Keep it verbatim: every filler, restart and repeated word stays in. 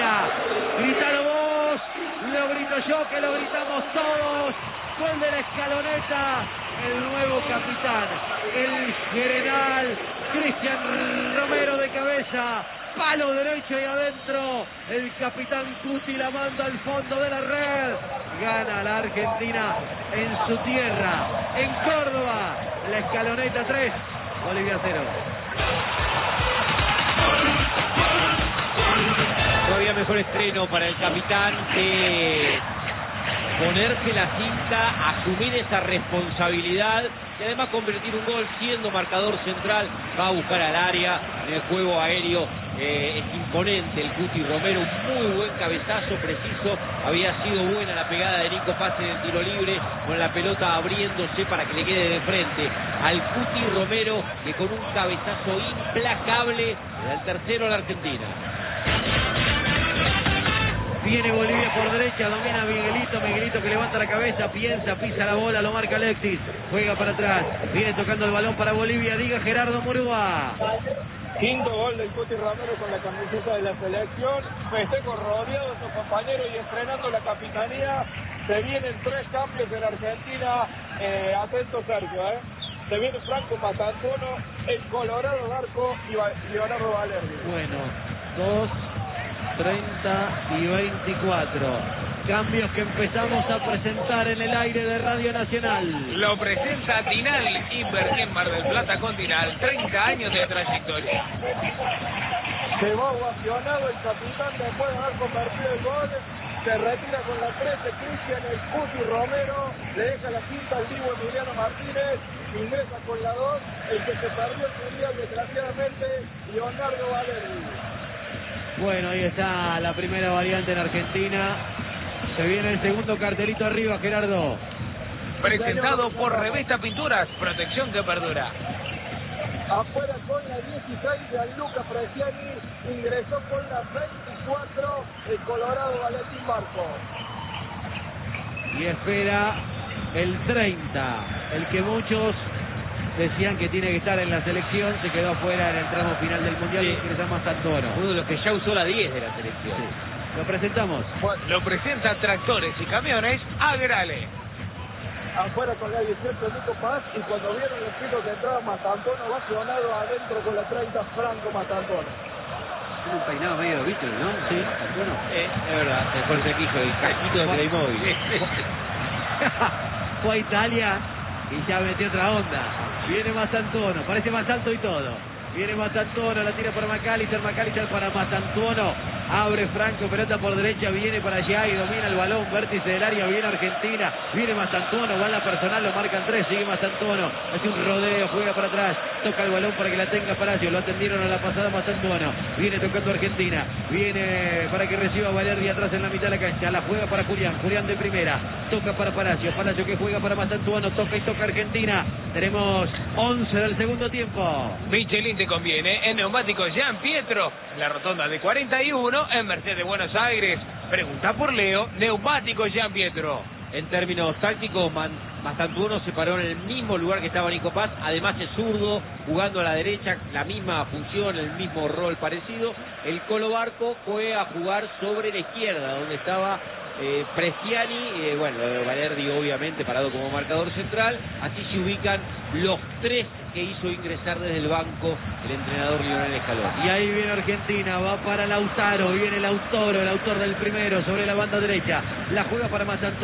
Argentina. Grítalo vos, lo grito yo, que lo gritamos todos. Gol de la Escaloneta, el nuevo capitán, el general Cristian Romero de cabeza. Palo derecho y adentro, el capitán Cuti la manda al fondo de la red. Gana la Argentina en su tierra, en Córdoba. La Escaloneta tres, Bolivia cero. Todavía mejor estreno para el capitán que ponerse la cinta, asumir esa responsabilidad y además convertir un gol siendo marcador central. Va a buscar al área en el juego aéreo. Eh, es imponente el Cuti Romero, un muy buen cabezazo preciso. Había sido buena la pegada de Nico Paz en el tiro libre, con la pelota abriéndose para que le quede de frente al Cuti Romero, que con un cabezazo implacable le da el tercero a la Argentina. Viene Bolivia por derecha, domina Miguelito, Miguelito que levanta la cabeza, piensa, pisa la bola, lo marca Alexis, juega para atrás, viene tocando el balón para Bolivia, diga Gerardo Murúa. Quinto gol del Cuti Romero con la camiseta de la selección, festejo rodeado de sus compañeros y estrenando la capitanía. Se vienen tres cambios en Argentina, eh, atento Sergio, eh. Se viene Franco Matantuono, el Colorado Barco y Leonardo Valerdi. Bueno, dos, treinta y veinticuatro. Cambios que empezamos a presentar en el aire de Radio Nacional. Lo presenta Tinal, invertir en Mar del Plata con Tinal, treinta años de trayectoria. Se va ovacionado el capitán después de haber convertido el gol. Se retira con la trece Cristian el Cuti Romero. Le deja la quinta al vivo Emiliano Martínez. Ingresa con la dos. El que se perdió el mundial desgraciadamente, Leonardo Valerdi. Bueno, ahí está la primera variante en Argentina. Se viene el segundo cartelito arriba, Gerardo. Presentado por Revista Pinturas, protección que perdura. Afuera con la dieciséis, Gianluca Preciani. Ingresó con la veinticuatro, el Colorado Valentín Barco. Y espera el treinta, el que muchos decían que tiene que estar en la selección, se quedó afuera en el tramo final del Mundial, sí. Ingresa Mastantuono. Uno de los que ya usó la diez de la selección. Sí. Lo presentamos. Bueno, lo presenta Tractores y Camiones, Agrale. Afuera con la dieciocho, Nico Paz, y cuando vieron los chicos que entraba Mastantuono, vacionado adentro con la treinta, Franco Mastantuono. Tiene un peinado medio Beatle, ¿no? Sí. Mastantuono. Eh, es verdad, se fue el sequijo, el cajito de Playmobil. Fue a Italia y ya metió otra onda. Viene Mastantuono, parece más alto y todo. Viene Mastantuono, la tira para Macalister, Macalister para Mastantuono. Abre Franco, pelota por derecha, viene para allá y domina el balón, vértice del área, viene Argentina, viene Mastantuono, va a la personal, lo marcan tres, sigue Mastantuono, hace un rodeo, juega para atrás, toca el balón para que la tenga Palacio, lo atendieron a la pasada Mastantuono, viene tocando Argentina, viene para que reciba Valerdi atrás en la mitad de la cancha, la juega para Julián, Julián de primera, toca para Palacio, Palacio que juega para Mastantuono, toca y toca Argentina, tenemos once del segundo tiempo. Michelin te conviene, en neumáticos Jean Pietro, en la rotonda de cuarenta y uno, en Mercedes Buenos Aires. Pregunta por Leo, neumáticos Jean Pietro. En términos tácticos, Mastantuono se paró en el mismo lugar que estaba Nico Paz, además es zurdo, jugando a la derecha, la misma función, el mismo rol parecido. El Colo Barco fue a jugar sobre la izquierda, donde estaba eh, Preciani, eh, bueno, Valerdi obviamente parado como marcador central. Así se ubican los tres que hizo ingresar desde el banco el entrenador Lionel Scaloni. Y ahí viene Argentina, va para Lautaro, viene Lautaro, el autor del primero sobre la banda derecha, la juega para Mastantuono.